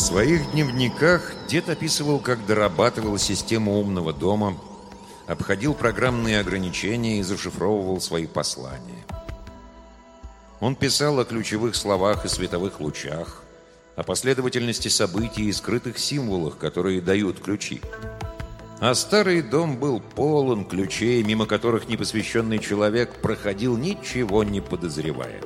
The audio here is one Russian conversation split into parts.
своих дневниках дед описывал, как дорабатывал систему умного дома, обходил программные ограничения и зашифровывал свои послания. Он писал о ключевых словах и световых лучах, о последовательности событий и скрытых символах, которые дают ключи. А старый дом был полон ключей, мимо которых непосвященный человек проходил, ничего не подозревая.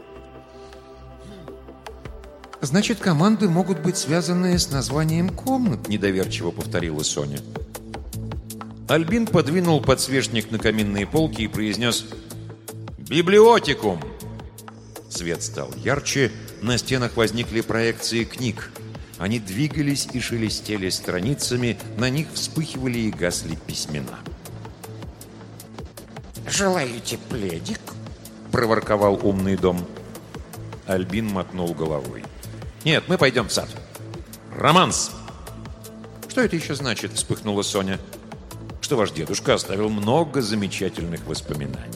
«Значит, команды могут быть связаны с названием комнат», — недоверчиво повторила Соня. Альбин подвинул подсвечник на каминные полки и произнес «Библиотекум!». Свет стал ярче, на стенах возникли проекции книг. Они двигались и шелестели страницами, на них вспыхивали и гасли письмена. «Желаете пледик?» — проворковал умный дом. Альбин мотнул головой. «Нет, мы пойдем в сад. Романс!» «Что это еще значит?» — вспыхнула Соня. «Что ваш дедушка оставил много замечательных воспоминаний».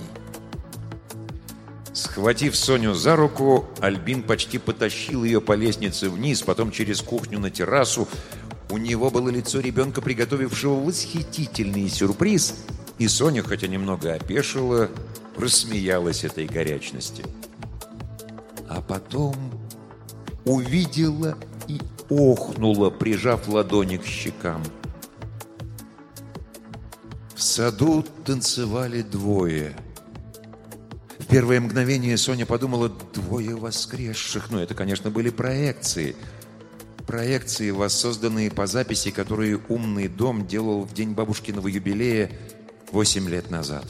Схватив Соню за руку, Альбин почти потащил ее по лестнице вниз, потом через кухню на террасу. У него было лицо ребенка, приготовившего восхитительный сюрприз, и Соня, хотя немного опешила, рассмеялась этой горячности. А потом увидела и охнула, прижав ладони к щекам. В саду танцевали двое. В первое мгновение Соня подумала: двое воскресших. Но это, конечно, были проекции. Проекции, воссозданные по записи, которые умный дом делал в день бабушкиного юбилея 8 лет назад.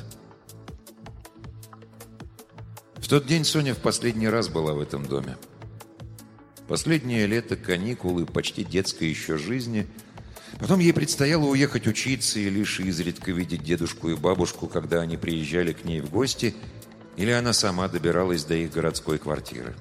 В тот день Соня в последний раз была в этом доме. Последнее лето, каникулы, почти детской еще жизни. Потом ей предстояло уехать учиться и лишь изредка видеть дедушку и бабушку, когда они приезжали к ней в гости, или она сама добиралась до их городской квартиры.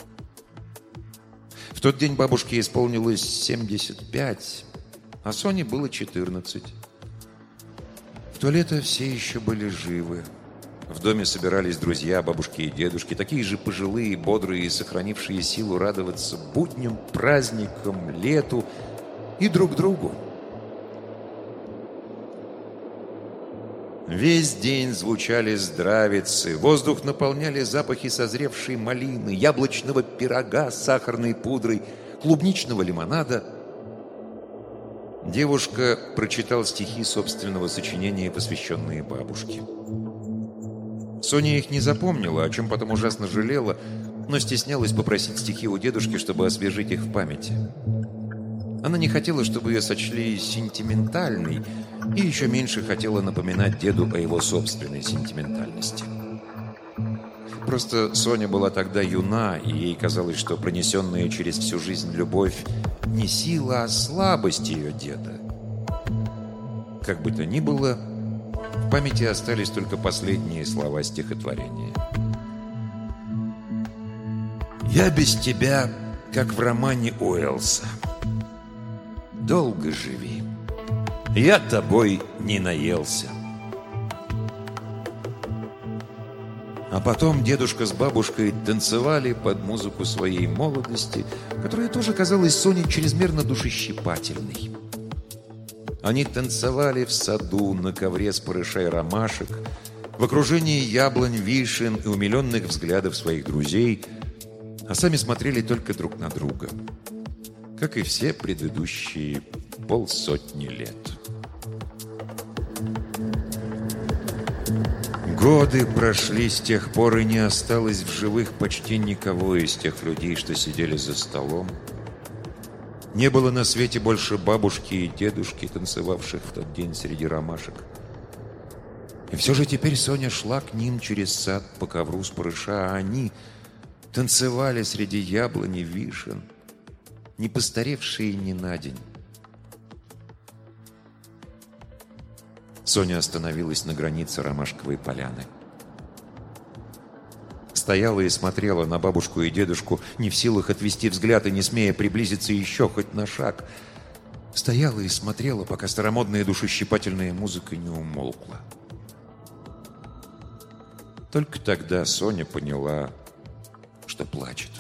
В тот день бабушке исполнилось 75, а Соне было 14. В то лето все еще были живы. В доме собирались друзья бабушки и дедушки, такие же пожилые, бодрые и сохранившие силу радоваться будням, праздникам, лету и друг другу. Весь день звучали здравицы, воздух наполняли запахи созревшей малины, яблочного пирога с сахарной пудрой, клубничного лимонада. Девушка прочитал стихи собственного сочинения, посвященные бабушке. Соня их не запомнила, о чем потом ужасно жалела, но стеснялась попросить стихи у дедушки, чтобы освежить их в памяти. Она не хотела, чтобы ее сочли сентиментальной, и еще меньше хотела напоминать деду о его собственной сентиментальности. Просто Соня была тогда юна, и ей казалось, что пронесенная через всю жизнь любовь не сила, а слабость ее деда. Как бы то ни было, в памяти остались только последние слова стихотворения. «Я без тебя, как в романе Уэллса. Долго живи. Я тобой не наелся». А потом дедушка с бабушкой танцевали под музыку своей молодости, которая тоже казалась Соне чрезмерно душещипательной. Они танцевали в саду на ковре с парышей ромашек, в окружении яблонь, вишен и умиленных взглядов своих друзей, а сами смотрели только друг на друга, как и все предыдущие 50 лет. Годы прошли с тех пор, и не осталось в живых почти никого из тех людей, что сидели за столом. Не было на свете больше бабушки и дедушки, танцевавших в тот день среди ромашек. И все же теперь Соня шла к ним через сад по ковру с парыша, а они танцевали среди яблони, вишен, не постаревшие ни на день. Соня остановилась на границе ромашковой поляны. Стояла и смотрела на бабушку и дедушку, не в силах отвести взгляд и не смея приблизиться еще хоть на шаг. Стояла и смотрела, пока старомодная душещипательная музыка не умолкла. Только тогда Соня поняла, что плачет.